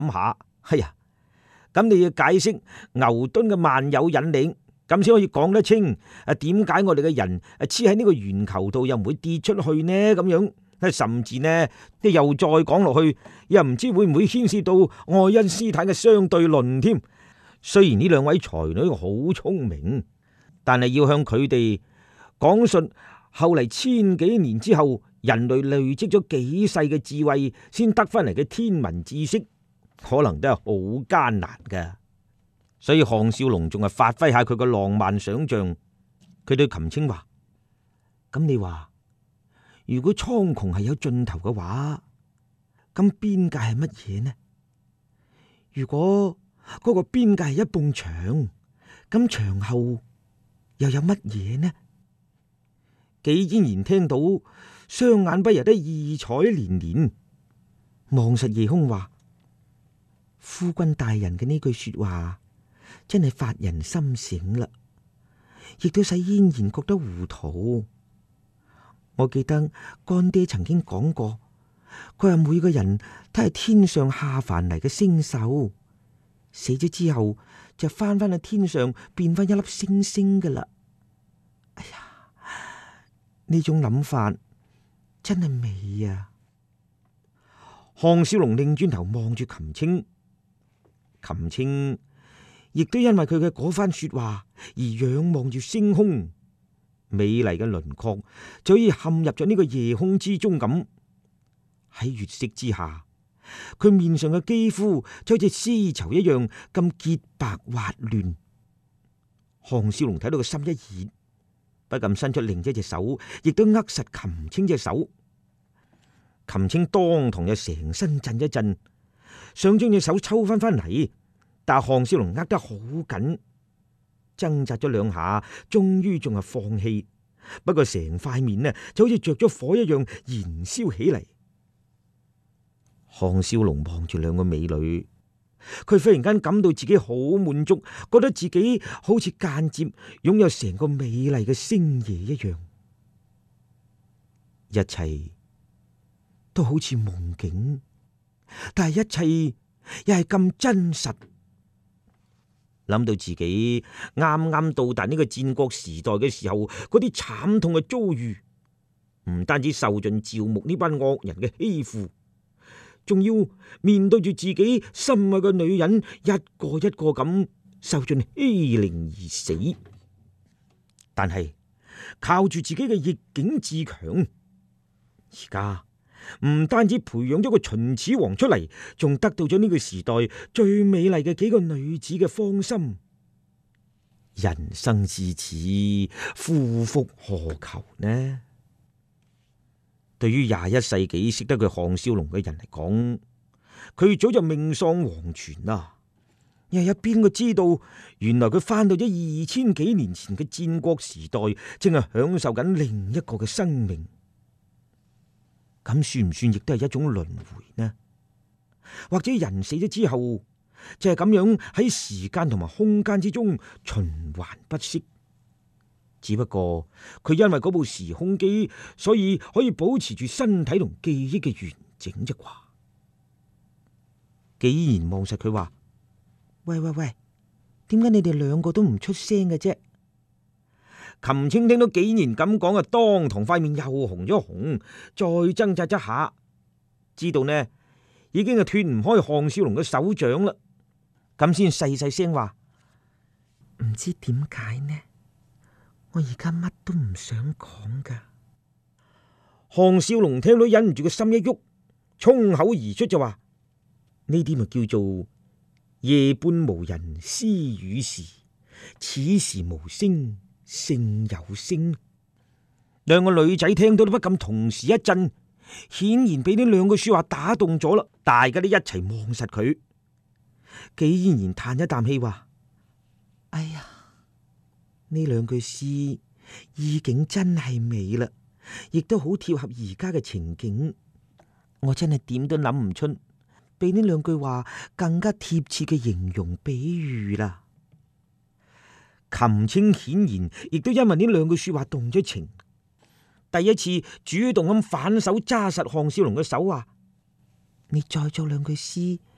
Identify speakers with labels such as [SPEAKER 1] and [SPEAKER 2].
[SPEAKER 1] 諗下，哎呀，咁你要解釋牛頓嘅萬有引力，咁先可以講得清點解我哋嘅人黐喺呢個圓球度又唔會跌出去呢？咁樣，甚至呢，即又再講落去，又唔知會唔會牽涉到愛因斯坦嘅相對論添。雖然呢兩位才女好聰明，但係要向佢哋講述後嚟千幾年之後人類累積咗幾世嘅智慧先得翻嚟嘅天文知識，可能都係好艱難噶。所以項少龍仲係發揮下佢個浪漫想象，佢對琴清話：咁你話如果蒼穹係有盡頭嘅話，咁邊界係乜嘢呢？如果嗰個邊界係一埲牆，咁牆後又有乜嘢呢？紀嫣然聽到，雙眼不由得異彩連連，望實夜空話：夫君大人嘅呢句說話真係發人心醒啦，亦都使嫣然覺得糊塗。我記得乾爹曾經講過，佢話每個人都係天上下凡嚟嘅星宿，死咗之後就翻返去天上變翻一粒星星噶啦。哎呀，呢種諗法真係美啊！項少龍擰轉頭望住琴清，琴清亦都因為佢嘅嗰番說話而仰望住星空，美麗嘅輪廓就好似陷入咗呢個夜空之中咁。喺月色之下，佢面上嘅肌膚就好似絲綢一樣咁潔白滑嫩。項少龍睇到個心一熱，不禁伸出另一隻手，亦都握實琴清隻手。琴清當堂又成身震一震，想將隻手抽翻嚟，但項少龍握得好緊，掙扎咗兩下，終於仲係放棄。不過成塊面呢就好似着咗火一樣燃燒起嚟。項少龍望住兩個美女，佢忽然間感到自己好滿足，覺得自己好似間接擁有成個美麗嘅星夜一樣，一切都好似夢境，但係一切又係咁真實。諗到自己啱啱到達呢個戰國時代嘅時候，嗰啲慘痛嘅遭遇，唔單止受盡趙牧呢班惡人嘅欺負，仲要面對住自己心愛嘅女人一個一個咁受盡欺凌而死。但係靠住自己嘅逆境自強，而家唔單止培養咗個秦始皇出嚟，仲得到咗呢個時代最美麗嘅幾個女子嘅芳心。人生至此，夫復何求呢？對於21世紀識得佢項少龍嘅人嚟講，佢早就命喪黃泉啦。又有邊個知道，原來佢翻到咗2000幾年前嘅戰國時代，正係享受緊另一個嘅生命。咁算唔算亦都係一種輪迴呢？或者人死咗之後，就係咁樣喺時間同埋空間之中循環不息？只不過佢因為嗰部時空機，所以可以保持住身體同記憶嘅完整啫啩。既然望實佢話：喂喂喂，點解你哋兩個都唔出聲嘅啫？琴清聽到紀然咁講啊，當堂塊面又紅咗紅，再掙扎一下，知道呢已經係脫唔開項少龍嘅手掌啦，咁先細細聲話：唔知點解呢，我而家乜都唔想講噶。項少龍聽到忍唔住個心一喐，衝口而出就話：呢啲咪叫做夜半無人私語時，此時無聲勝有聲。兩個女仔聽到都不禁同時一震，顯然俾呢兩句說話打動咗啦。大家都一齊望實佢，紀嫣然嘆一啖氣話：哎呀，呢兩句詩意境真係美啦，亦都好貼合而家嘅情景。我真係點都諗唔出比呢兩句話更加貼切嘅形容比喻啦。琴清顯然亦都因為呢兩句說話動咗情，第一次主動咁反手揸實項少龍嘅手，話：你再作兩句詩